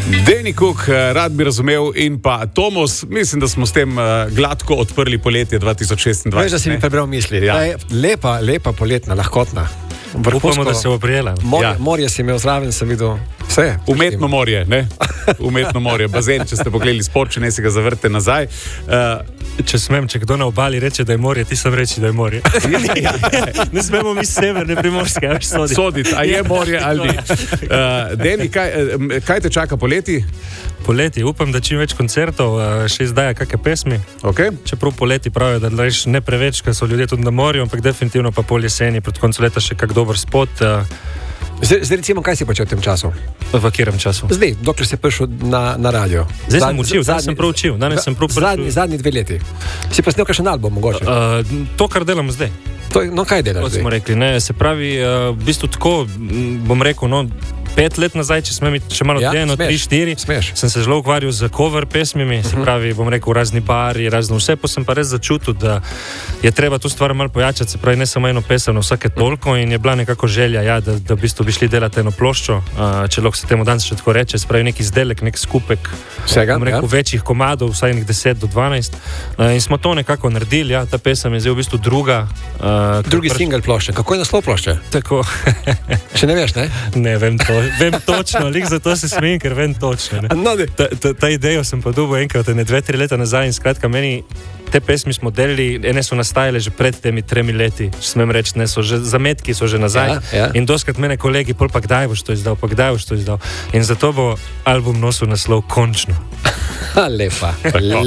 Deni Kuk, rad bi razumel, in pa Tomos, mislim, da smo s tem gladko odprli poletje 2026. Veš, da si mi prebral misli. Ja. Lepa poletna, lahkotna. Upamo, da se bo prijela. Morje si imel zraven, sem videl vse. Umetno morje, ne? Umetno morje, bazen, če ste pogledali sport, če ne si ga zavrte nazaj. Če smem, če kdo na obali reče, da je morje, ti sem reči, da je morje. Ne smemo mi severne Primorske, veš, soditi, a je morje ali ni. Deni, kaj te čaka poleti? Poleti, upam, da čim več koncertov, še izdaja kakšne pesmi. Okay. Čeprav poleti pravijo, da leš ne preveč, ker so ljudje tudi na morju, ampak definitivno pa pol jeseni, pred koncu leta še kak dober spot. Zdaj recimo, kaj si počel v tem času? V katerem času? Zdaj, dokler si prišel na radio. Zdaj sem učil, danes sem prav učil. Zadnji 2 leti. Si pa snel kakšen album, mogoče? To, kar delam zdaj. No, kaj delaš zdaj? Smo rekli, ne, se pravi, v bistvu tako, bom rekel, 5 let nazaj, če smem še malo dlje, 3-4, sem se zelo ukvarjal z cover pesmimi, se pravi, bom rekel, razni bari, razno vse, pa sem pa res začutil, da je treba tu stvar malo pojačati, se pravi, ne samo eno pesem na vsake toliko, in je bila nekako želja, da v bistvu bi šli delati eno ploščo, če lahko se temu danes še tako reče, se pravi, nek izdelek, nek skupek, vsega, bom rekel, večjih komadov, vsaj nek 10 do 12, in smo to nekako naredili, ta pesem je zdaj v bistvu drugi single plošče. Kako je naslov plošče? Tako. Še ne veš, ne? Ne, vem točno, lik zato se smejim, ker vem točno. Ta idejo sem pa dobil enkrat, 2-3 leta nazaj, in skratka meni te pesmi smo delili, ene so nastajale že pred temi 3 leti, če smem reči, ne, so že zametki so že nazaj, in doskrat mene kolegi, pa kdaj boš to izdal, in zato bo album nosil naslov Končno. Lepa.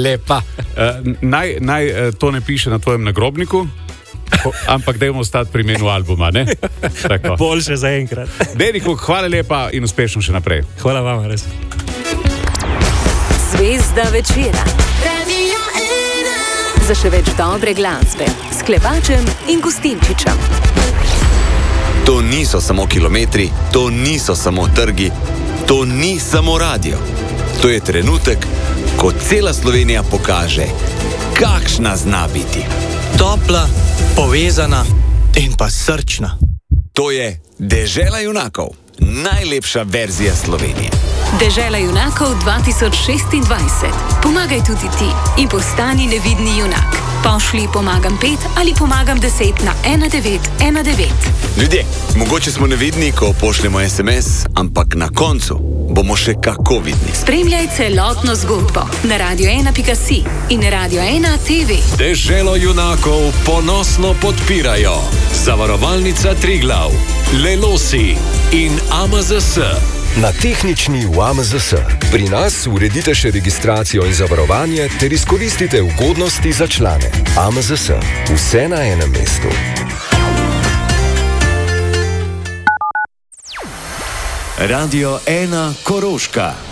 Naj to ne piše na tvojem nagrobniku, ampak dajmo ostati pri imenu albuma, ne? Boljše za enkrat. Deni Kuk, hvala lepa in uspešno še naprej. Hvala vam, res. Zvezda večera. Za še več dobre glasbe s Klepačem in Gustinčičem. To niso samo kilometri, to niso samo trgi, to ni samo radio. To je trenutek, ko cela Slovenija pokaže, kakšna zna biti. Topla, povezana in pa srčna. To je Dežela junakov, najlepša verzija Slovenije. Dežela junakov 2026. Pomagaj tudi ti in postani nevidni junak. Pošli pomagam 5 ali pomagam 10 na 1919. Ljudje, mogoče smo nevidni, ko pošljemo SMS, ampak na koncu bomo še kako vidni. Spremljaj celotno zgodbo na radio1.si in Radio1 TV. Deželo junakov ponosno podpirajo Zavarovalnica Triglav, Lelosi in AMZS. Na tehnični v AMZS. Pri nas uredite še registracijo in zavarovanje ter izkoristite ugodnosti za člane. AMZS. Vse na enem mestu. Radio 1 Koroška.